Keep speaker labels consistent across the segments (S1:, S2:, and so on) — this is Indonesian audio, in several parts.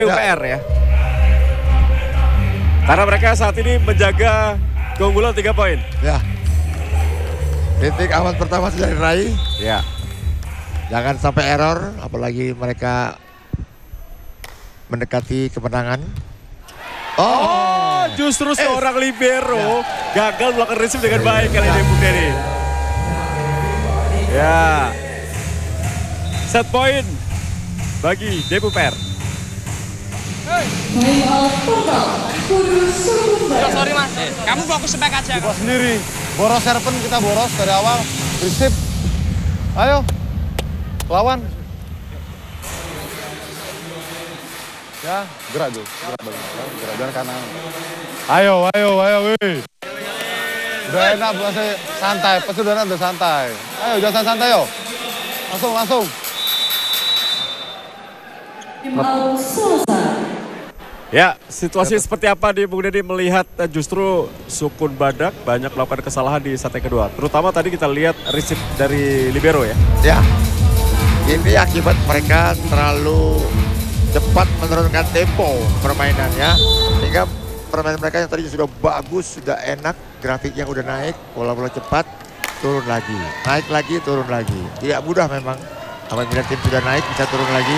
S1: UPR ya. Karena mereka saat ini menjaga keunggulan 3 poin.
S2: Ya. Titik aman pertama sudah diraih.
S1: Ya.
S2: Jangan sampai error, apalagi mereka mendekati kemenangan.
S1: Oh, justru seorang libero gagal melakukan receive dengan baik kali ini Bung Denny. Ya. Set point bagi DPUPR.
S3: Sorry mas, kamu fokus back aja.
S4: Kita sendiri, boros serpen kita boros dari awal. Receive, ayo, lawan. Ya, gerak tuh, gerak jangan kanan. Ayo, wih. Udah enak, masih santai, pasti udah enak, udah santai. Ayo, jangan santai yo. Langsung.
S1: Ya, situasi seperti apa di Bung Denny melihat justru Sukun Badak banyak melakukan kesalahan di set yang kedua. Terutama tadi kita lihat receive dari libero ya.
S2: Ya, ini akibat mereka terlalu cepat menurunkan tempo permainannya. Sehingga permainan mereka yang tadi sudah bagus, sudah enak, grafiknya udah naik, bola-bola cepat, turun lagi. Naik lagi, turun lagi. Tidak mudah memang, apabila tim sudah naik bisa turun lagi.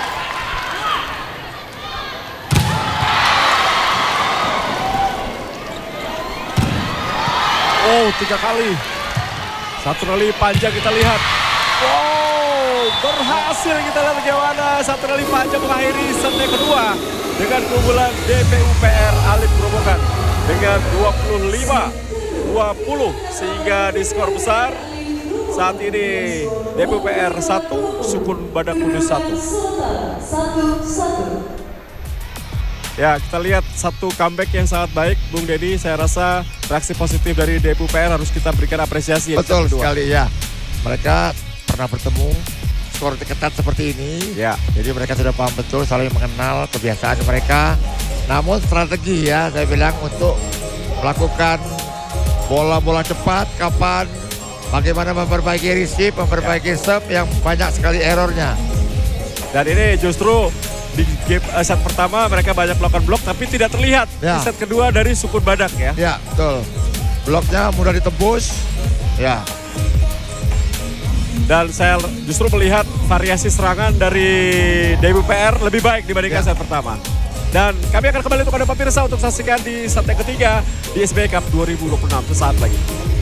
S1: Oh, 3 kali. 1 rally panjang kita lihat. Wow, berhasil kita lihat bagaimana 1 rally panjang mengakhiri set yang kedua. Dengan keunggulan DPUPR Alif Grobogan. Dengan 25-20 sehingga di skor besar. Saat ini DPUPR 1, Sukun Badak Kudus 1. Ya, kita lihat satu comeback yang sangat baik, Bung Denny. Saya rasa reaksi positif dari DPUPR harus kita berikan apresiasi.
S2: Betul sekali ya. Mereka pernah bertemu, skor ketat seperti ini.
S1: Ya.
S2: Jadi mereka sudah paham betul, saling mengenal kebiasaan mereka. Namun strategi ya, saya bilang untuk melakukan bola-bola cepat, kapan, bagaimana memperbaiki receive, memperbaiki serve yang banyak sekali errornya.
S1: Dan ini justru di game set pertama mereka banyak melakukan blok tapi tidak terlihat
S2: ya.
S1: Di set kedua dari Sukun Badak ya.
S2: Ya, betul. Bloknya mudah ditembus. Ya.
S1: Dan saya justru melihat variasi serangan dari DPUPR lebih baik dibandingkan set pertama. Dan kami akan kembali untuk Anda pemirsa untuk saksikan di set yang ketiga di SBI Cup 2026 sesaat lagi.